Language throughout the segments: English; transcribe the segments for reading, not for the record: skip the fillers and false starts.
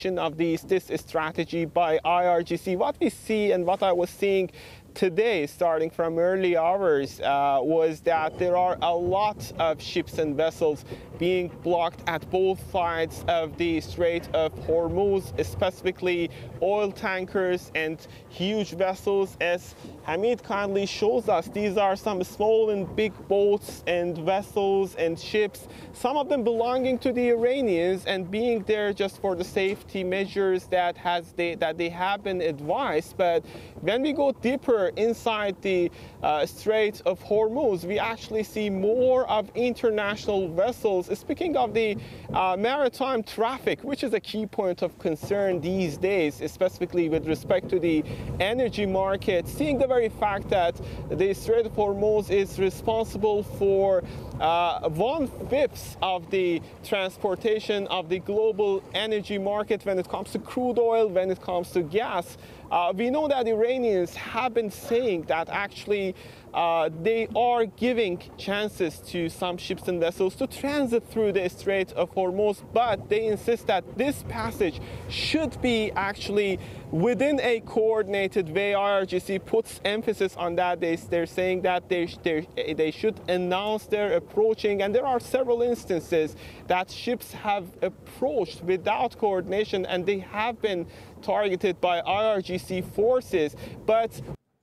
of this strategy by IRGC. What we see and what I was seeing today, starting from early hours, was that there are a lot of ships and vessels being blocked at both sides of the Strait of Hormuz, specifically oil tankers and huge vessels. As Hamid kindly shows us, these are some small and big boats and vessels and ships, some of them belonging to the Iranians and being there just for the safety measures that they have been advised. But when we go deeper inside the Strait of Hormuz, we actually see more of international vessels. Speaking of the maritime traffic, which is a key point of concern these days, specifically with respect to the energy market, seeing the very fact that the Strait of Hormuz is responsible for 1/5 of the transportation of the global energy market when it comes to crude oil, when it comes to gas. We know that Iranians have been saying that actually they are giving chances to some ships and vessels to transit through the Strait of Hormuz, but they insist that this passage should be actually within a coordinated way. IRGC puts emphasis on that. They're saying that they should announce their approaching, and there are several instances that ships have approached without coordination and they have been targeted by IRGC forces. But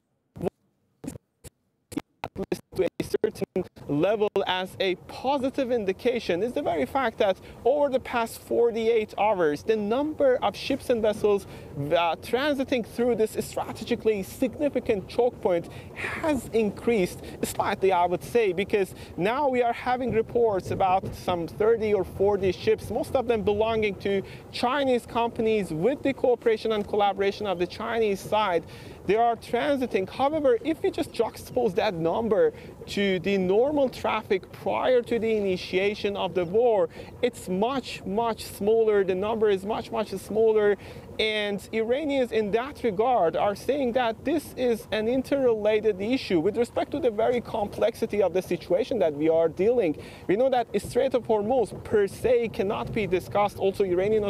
to a certain level as a positive indication is the very fact that over the past 48 hours, the number of ships and vessels transiting through this strategically significant choke point has increased slightly, I would say, because now we are having reports about some 30 or 40 ships, most of them belonging to Chinese companies with the cooperation and collaboration of the Chinese side. They are transiting. However, if we just juxtapose that number to the normal traffic prior to the initiation of the war, it's much, much smaller. The number is much, much smaller. And Iranians in that regard are saying that this is an interrelated issue with respect to the very complexity of the situation that we are dealing. We know that Strait of Hormuz per se cannot be discussed. Also, Iranian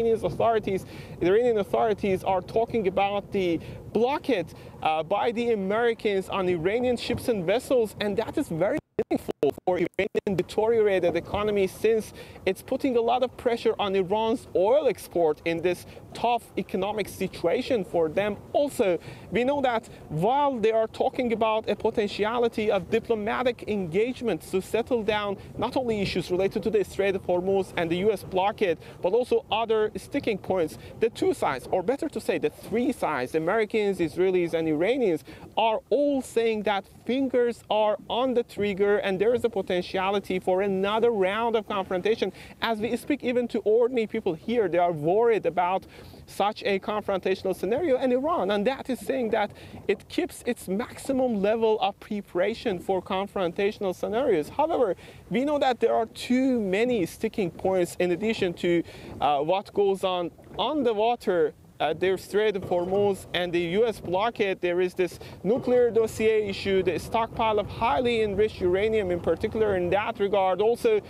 authorities are talking about the blockade by the Americans on Iranian ships and vessels, and that is very meaningful for Iranian deteriorated economy, since it's putting a lot of pressure on Iran's oil export in this tough economic situation for them. Also, we know that while they are talking about a potentiality of diplomatic engagement to settle down not only issues related to the Strait of Hormuz and the US blockade, but also other sticking points, the two sides, or better to say the three sides, Americans, Israelis, and Iranians, are all saying that fingers are on the trigger and there is a potentiality for another round of confrontation. As we speak, even to ordinary people here, they are worried about such a confrontational scenario, and Iran, and that is saying that it keeps its maximum level of preparation for confrontational scenarios. However, we know that there are too many sticking points in addition to what goes on the water. The Strait of Hormuz and the US blockade. There is this nuclear dossier issue, the stockpile of highly enriched uranium in particular in that regard. Also,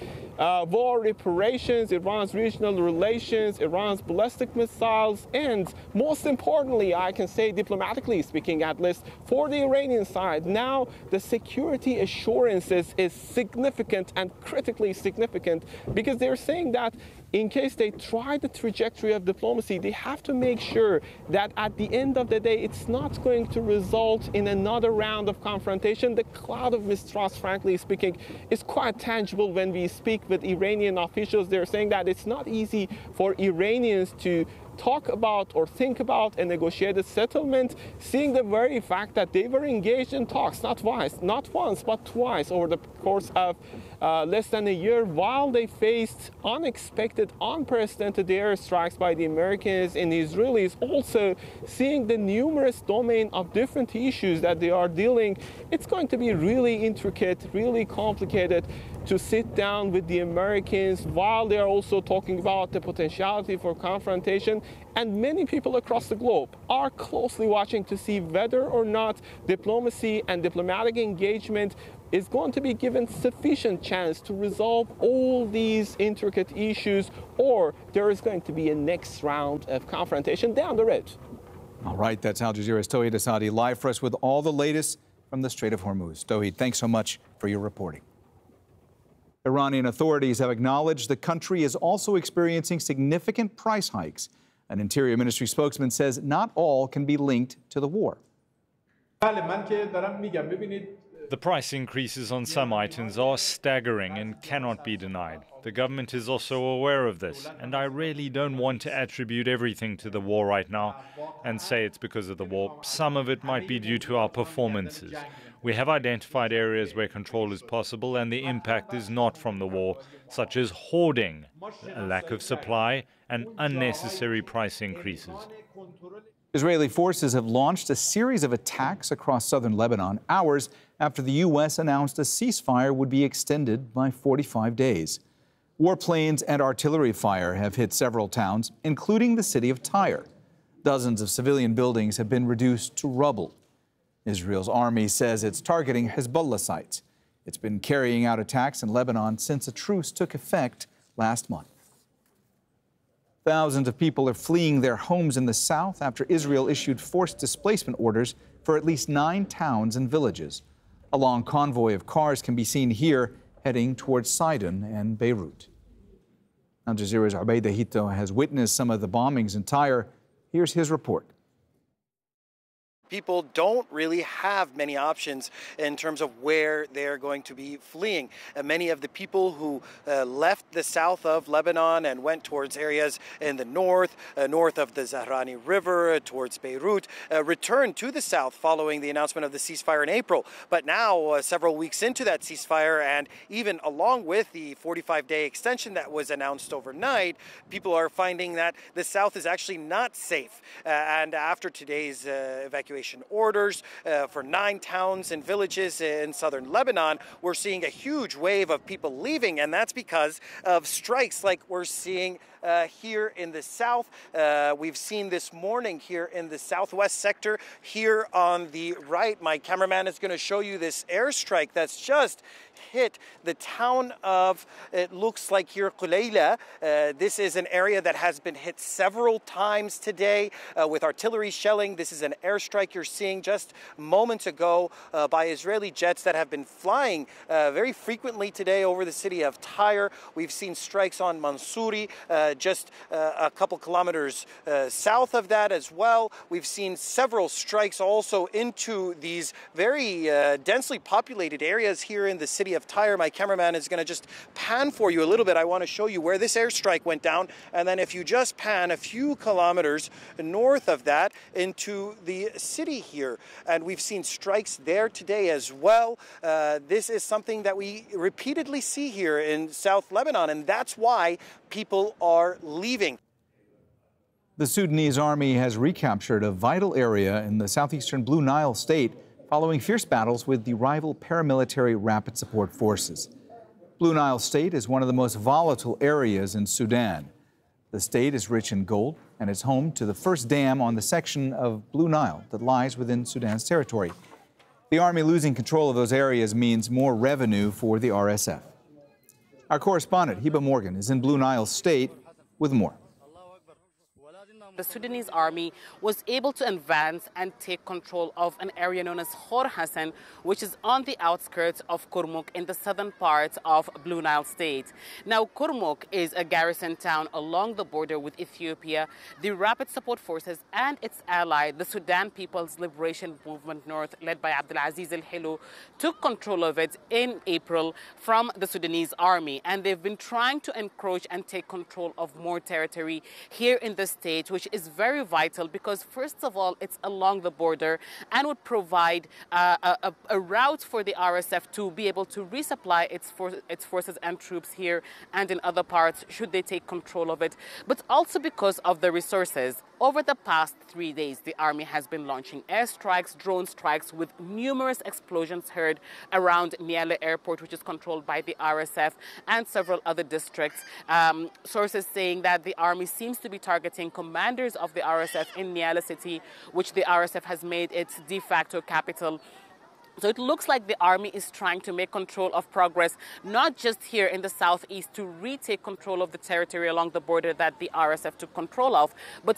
war reparations, Iran's regional relations, Iran's ballistic missiles, and most importantly, I can say diplomatically speaking at least, for the Iranian side, now the security assurances is significant and critically significant, because they're saying that in case they try the trajectory of diplomacy, they have to make sure that at the end of the day, it's not going to result in another round of confrontation. The cloud of mistrust, frankly speaking, is quite tangible when we speak with Iranian officials. They're saying that it's not easy for Iranians to talk about or think about a negotiated settlement, seeing the very fact that they were engaged in talks, not once, but twice over the course of less than a year, while they faced unexpected, unprecedented airstrikes by the Americans and Israelis. Also, seeing the numerous domain of different issues that they are dealing, it's going to be really intricate, really complicated to sit down with the Americans while they are also talking about the potentiality for confrontation. And many people across the globe are closely watching to see whether or not diplomacy and diplomatic engagement is going to be given sufficient chance to resolve all these intricate issues, or there is going to be a next round of confrontation down the road. All right, that's Al Jazeera's Tauhid Asadi live for us with all the latest from the Strait of Hormuz. Tauhid, thanks so much for your reporting. Iranian authorities have acknowledged the country is also experiencing significant price hikes. An Interior Ministry spokesman says not all can be linked to the war. The price increases on some items are staggering and cannot be denied. The government is also aware of this, and I really don't want to attribute everything to the war right now and say it's because of the war. Some of it might be due to our performances. We have identified areas where control is possible and the impact is not from the war, such as hoarding, a lack of supply, and unnecessary price increases. Israeli forces have launched a series of attacks across southern Lebanon, hours after the U.S. announced a ceasefire would be extended by 45 days. Warplanes and artillery fire have hit several towns, including the city of Tyre. Dozens of civilian buildings have been reduced to rubble. Israel's army says it's targeting Hezbollah sites. It's been carrying out attacks in Lebanon since a truce took effect last month. Thousands of people are fleeing their homes in the south after Israel issued forced displacement orders for at least 9 towns and villages. A long convoy of cars can be seen here heading towards Sidon and Beirut. Al Jazeera's Ubaid Hito has witnessed some of the bombings in Tyre. Here's his report. People don't really have many options in terms of where they're going to be fleeing. Many of the people who left the south of Lebanon and went towards areas in the north, north of the Zahrani River, towards Beirut, returned to the south following the announcement of the ceasefire in April. But now, several weeks into that ceasefire, and even along with the 45-day extension that was announced overnight, people are finding that the south is actually not safe. And after today's evacuation orders for 9 towns and villages in southern Lebanon, we're seeing a huge wave of people leaving, and that's because of strikes like we're seeing here in the south. We've seen this morning here in the southwest sector. Here on the right, my cameraman is going to show you this airstrike that's just hit the town of, it looks like here, Qulayla. This is an area that has been hit several times today with artillery shelling. This is an airstrike you're seeing just moments ago by Israeli jets that have been flying very frequently today over the city of Tyre. We've seen strikes on Mansouri, just a couple kilometers south of that as well. We've seen several strikes also into these very densely populated areas here in the city of Tyre. My cameraman is going to just pan for you a little bit. I want to show you where this airstrike went down, and then if you just pan a few kilometers north of that into the city here, and we've seen strikes there today as well. This is something that we repeatedly see here in South Lebanon, and that's why people are leaving. The Sudanese army has recaptured a vital area in the southeastern Blue Nile state following fierce battles with the rival paramilitary Rapid Support Forces. Blue Nile State is one of the most volatile areas in Sudan. The state is rich in gold and is home to the first dam on the section of Blue Nile that lies within Sudan's territory. The army losing control of those areas means more revenue for the RSF. Our correspondent, Hiba Morgan, is in Blue Nile State with more. The Sudanese army was able to advance and take control of an area known as Khor Hassan, which is on the outskirts of Kurmuk in the southern part of Blue Nile State. Now, Kurmuk is a garrison town along the border with Ethiopia. The Rapid Support Forces and its ally, the Sudan People's Liberation Movement North, led by Abdulaziz al-Hilo, took control of it in April from the Sudanese army. And they've been trying to encroach and take control of more territory here in the state, which is very vital because, first of all, it's along the border and would provide a route for the RSF to be able to resupply its forces and troops here and in other parts should they take control of it, but also because of the resources. Over the past 3 days, the army has been launching airstrikes, drone strikes, with numerous explosions heard around Niala Airport, which is controlled by the RSF, and several other districts. Sources saying that the army seems to be targeting commanders of the RSF in Niala City, which the RSF has made its de facto capital. So it looks like the army is trying to make control of progress, not just here in the southeast to retake control of the territory along the border that the RSF took control of, but